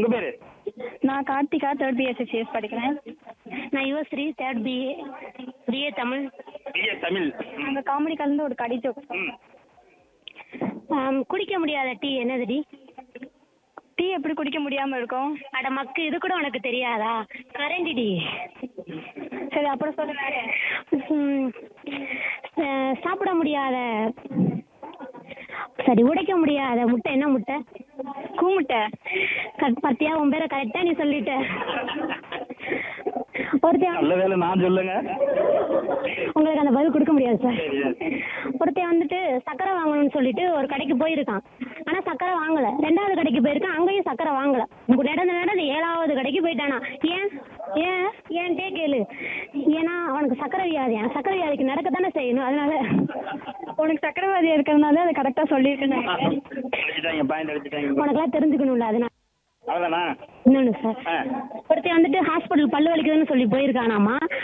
உங்க பேரு? நான் கார்த்திகா தேர்ட் பிஎஸ்சிஎஸ் படிக்கிறேன். நான் Yuvasri third BA BA Tamil. BA Tamil. அந்த காமெடி கலந்து ஒரு கடி ஜோக். குடிக்க முடியாத டீ என்னதுடி? டீ எப்படி குடிக்க முடியாம இருக்கும்? அட மக்கு, இது கூட உனக்கு தெரியாதா? கரண்டிடி. சரி, அப்புறம் சொல்லுங்க. சாப்பிட முடியாத, சரி உடைக்க முடியாத முட்டை என்ன முட்டை? கூமுட்டை. பத்தியா, உன் பேரை கரெக்டா நீ சொல்லிட்ட. ஒருத்தன் நல்ல வேலை நான் சொல்லுங்க. உங்களுக்கு அந்த பதில் கொடுக்க முடியாது சார். சரி. ஒருத்தன் வந்துட்டு சக்கரை வாங்கணும்னு சொல்லிட்டு ஒரு கடைக்கு போயிருக்கான். ஆனா சக்கரை வாங்கல. ரெண்டாவது கடைக்கு போயிருக்கான், அங்கேயும் சக்கரை வாங்கல. நடந்து 7வது கடைக்கு போயிட்டானா. ஏன் ஏன் ஏன்ட்டே கேளு. ஏன்னா அவனுக்கு சக்கரை வியாதியா. சக்கரை வியாதிக்கு நடக்கத்தானே செய்யணும், அதனால. உனக்கு சக்கரவாதியா இருக்கிறதுனால அதை கரெக்டா சொல்லியிருக்கேன். அடிச்சிட்டாங்க, பாயிண்ட் அடிச்சிட்டாங்க. உனக்கெல்லாம் தெரிஞ்சுக்கணும்ல, அதனால. அவ்வளோதானா? இன்னொன்னு சார், ஒருத்தன் வந்துட்டு ஹாஸ்பிட்டல் பல்லு வலிக்குதுன்னு சொல்லி போயிருக்கானாமா.